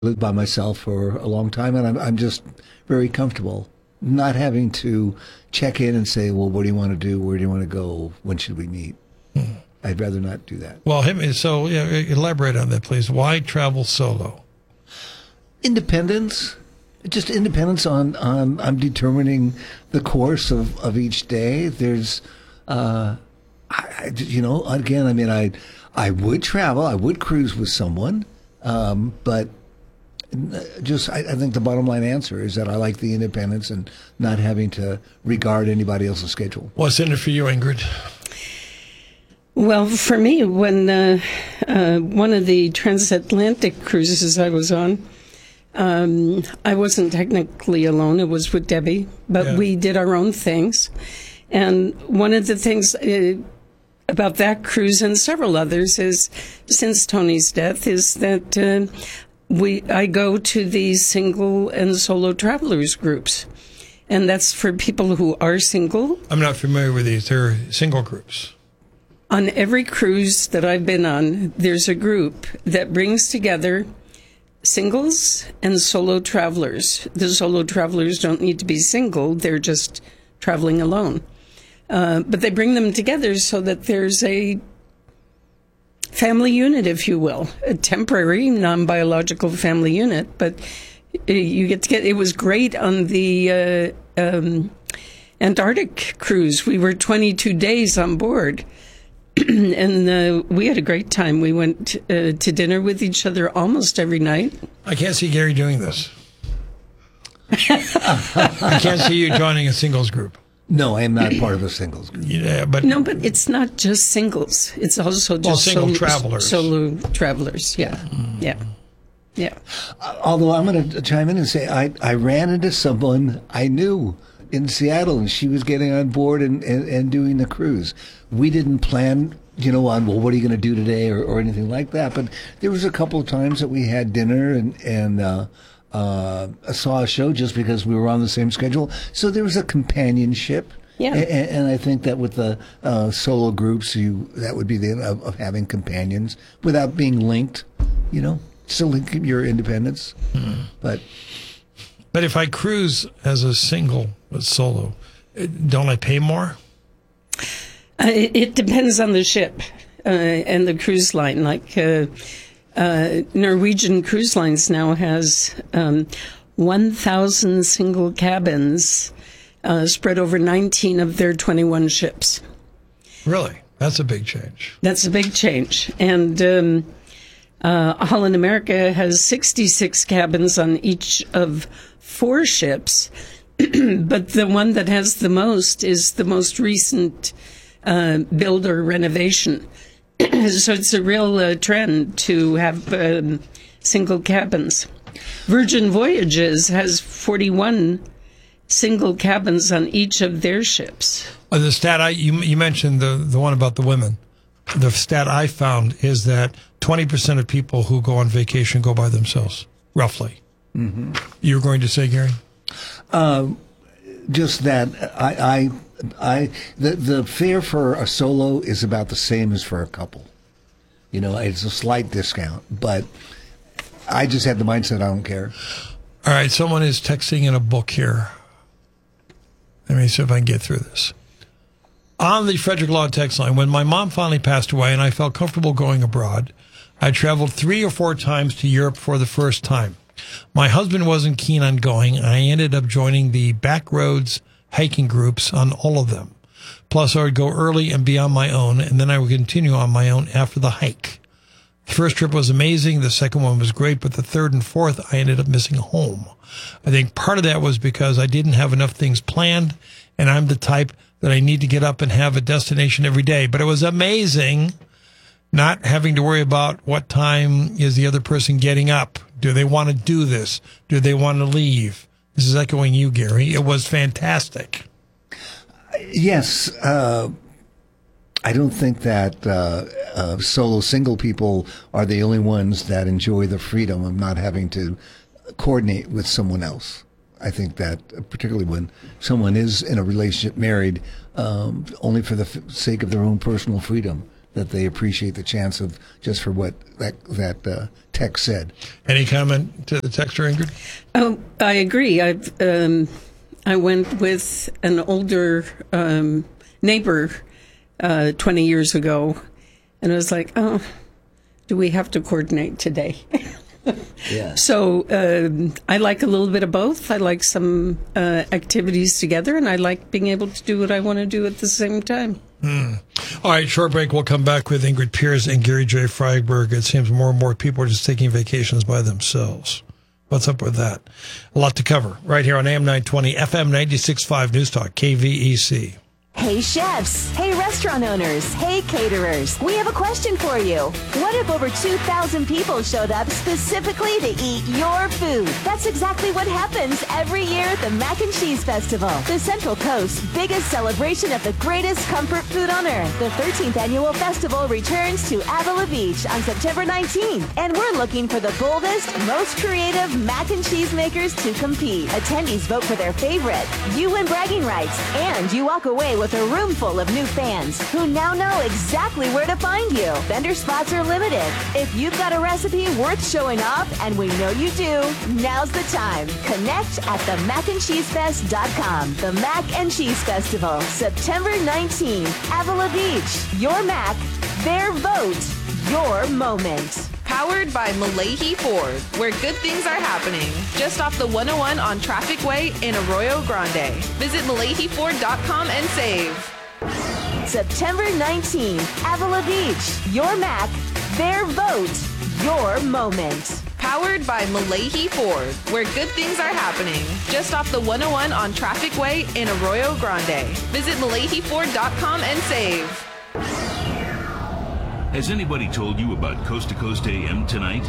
lived by myself for a long time, and I'm just very comfortable not having to check in and say, well, what do you want to do? Where do you want to go? When should we meet? I'd rather not do that. Well, so elaborate on that, please. Why travel solo? Independence. Just independence on I'm determining the course of each day. There's, again, I mean, I would travel, I would cruise with someone, but I think the bottom line answer is that I like the independence and not having to regard anybody else's schedule. What's in it for you, Ingrid? Well, for me, when one of the transatlantic cruises I was on, I wasn't technically alone. It was with Debbie, but we did our own things. And one of the things about that cruise and several others is, since Tony's death, is that I go to the single and solo travelers groups. And that's for people who are single. I'm not familiar with these. They're single groups. On every cruise that I've been on, there's a group that brings together singles and solo travelers. The solo travelers don't need to be single. They're just traveling alone. But they bring them together so that there's a family unit, if you will, a temporary, non-biological family unit. But you get to get. It was great on the Antarctic cruise. We were 22 days on board. And we had a great time. We went to dinner with each other almost every night. I can't see Gary doing this. I can't see you joining a singles group. No, I am not part of a singles group. Yeah, but it's not just singles. It's also just single travelers. Solo travelers. Yeah, yeah. Although I'm going to chime in and say I ran into someone I knew in Seattle, and she was getting on board and doing the cruise. We didn't plan, on, well, what are you going to do today or anything like that. But there was a couple of times that we had dinner and saw a show just because we were on the same schedule. So there was a companionship. Yeah. And I think that with the solo groups, that would be the end of having companions without being linked, still link your independence. But if I cruise as a single with solo, don't I pay more? It depends on the ship and the cruise line. Like Norwegian Cruise Lines now has 1,000 single cabins spread over 19 of their 21 ships. Really? That's a big change. That's a big change. And Holland America has 66 cabins on each of 4 ships. But the one that has the most is the most recent build or renovation. So it's a real trend to have single cabins. Virgin Voyages has 41 single cabins on each of their ships. The stat you mentioned the one about the women. The stat I found is that 20% of people who go on vacation go by themselves, roughly. Mm-hmm. You were going to say, Gary? Just that the fare for a solo is about the same as for a couple. It's a slight discount, but I just had the mindset I don't care. All right, someone is texting in a book here. Let me see if I can get through this. On the Frederick Law text line, when my mom finally passed away and I felt comfortable going abroad, I traveled 3 or 4 times to Europe for the first time. My husband wasn't keen on going, and I ended up joining the Backroads hiking groups on all of them. Plus, I would go early and be on my own, and then I would continue on my own after the hike. The first trip was amazing. The second one was great, but the third and fourth, I ended up missing home. I think part of that was because I didn't have enough things planned, and I'm the type that I need to get up and have a destination every day. But it was amazing not having to worry about what time is the other person getting up. Do they want to do this? Do they want to leave? This is echoing you, Gary. It was fantastic. Yes. I don't think that single people are the only ones that enjoy the freedom of not having to coordinate with someone else. I think that particularly when someone is in a relationship married, only for the sake of their own personal freedom, that they appreciate the chance of just for what that text said. Any comment to the texter, Ingrid? Oh, I agree. I went with an older neighbor 20 years ago, and I was like, oh, do we have to coordinate today? Yeah. So I like a little bit of both. I like some activities together, and I like being able to do what I want to do at the same time. All right, short break. We'll come back with Ingrid Piers and Gary J. Freiberg. It seems more and more people are just taking vacations by themselves. What's up with that? A lot to cover right here on AM 920, FM 96.5 News Talk, KVEC. Hey chefs, hey restaurant owners, hey caterers, we have a question for you. What if over 2,000 people showed up specifically to eat your food? That's exactly what happens every year at the Mac and Cheese Festival, the Central Coast's biggest celebration of the greatest comfort food on earth. The 13th annual festival returns to Avila Beach on September 19th, and we're looking for the boldest, most creative mac and cheese makers to compete. Attendees vote for their favorite. You win bragging rights, and you walk away with a room full of new fans who now know exactly where to find you. Vendor spots are limited. If you've got a recipe worth showing off, and we know you do, now's the time. Connect at themacandcheesefest.com. The Mac and Cheese Festival, September 19th, Avila Beach. Your Mac, their vote, your moment. Powered by Malahi Ford, where good things are happening. Just off the 101 on Traffic Way in Arroyo Grande. Visit MalahiFord.com and save. September 19th, Avila Beach. Your Mac, their vote, your moment. Powered by Malahi Ford, where good things are happening. Just off the 101 on Traffic Way in Arroyo Grande. Visit MalahiFord.com and save. Has anybody told you about Coast to Coast AM tonight?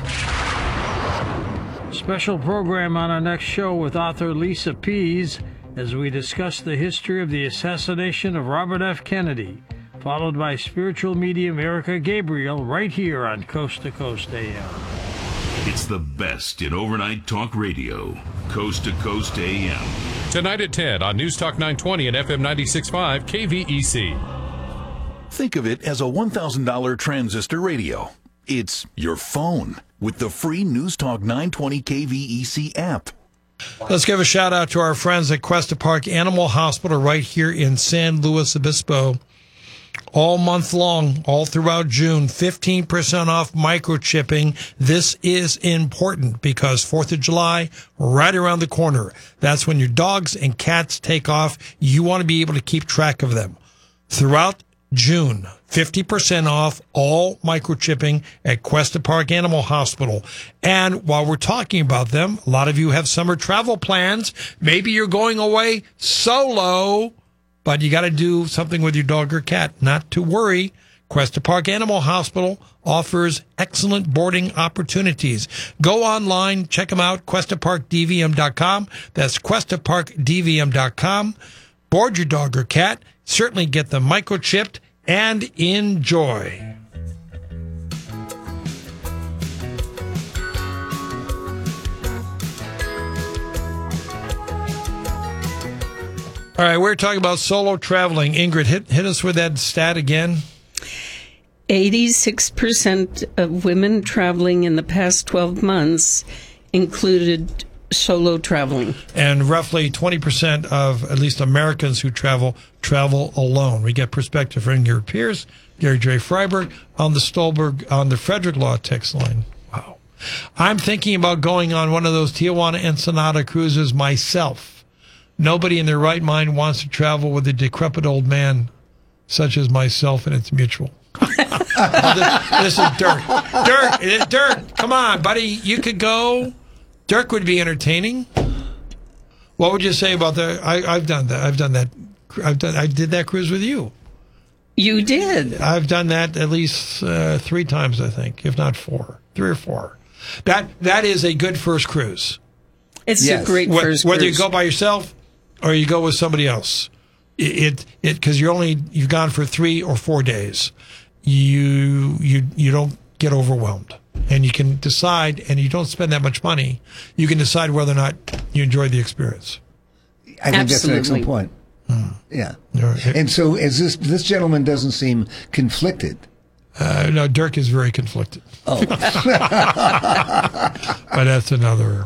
Special program on our next show with author Lisa Pease as we discuss the history of the assassination of Robert F. Kennedy, followed by spiritual medium Erica Gabriel right here on Coast to Coast AM. It's the best in overnight talk radio. Coast to Coast AM. Tonight at 10 on News Talk 920 and FM 96.5 KVEC. Think of it as a $1,000 transistor radio. It's your phone with the free News Talk 920 KVEC app. Let's give a shout out to our friends at Cuesta Park Animal Hospital right here in San Luis Obispo. All month long, all throughout June, 15% off microchipping. This is important because 4th of July, right around the corner. That's when your dogs and cats take off. You want to be able to keep track of them. Throughout June, 50% off all microchipping at Cuesta Park Animal Hospital. And while we're talking about them, a lot of you have summer travel plans. Maybe you're going away solo, but you got to do something with your dog or cat. Not to worry. Cuesta Park Animal Hospital offers excellent boarding opportunities. Go online, check them out, QuestaParkDVM.com. That's QuestaParkDVM.com. Board your dog or cat. Certainly get them microchipped and enjoy. All right, we're talking about solo traveling. Ingrid, hit us with that stat again. 86% of women traveling in the past 12 months included solo traveling. And roughly 20% of at least Americans who travel alone. We get perspective from Ingrid Piers, Gary J. Freiberg on the Stolberg, on the Frederick Law text line. Wow. I'm thinking about going on one of those Tijuana Ensenada cruises myself. Nobody in their right mind wants to travel with a decrepit old man such as myself, and it's mutual. This is Dirk. Dirk, come on, buddy. You could go. Dirk would be entertaining. What would you say about that? I've done that. I did that cruise with you. You did. I've done that at least 3 times, I think, if not 4, 3 or 4. That is a good first cruise. It's a great first cruise. Whether you go by yourself or you go with somebody else, because you've gone for 3 or 4 days, you don't get overwhelmed. And you can decide, and you don't spend that much money, you can decide whether or not you enjoy the experience. I think that's an excellent point. Yeah. And so as this gentleman doesn't seem conflicted No, Dirk is very conflicted. Oh. But that's another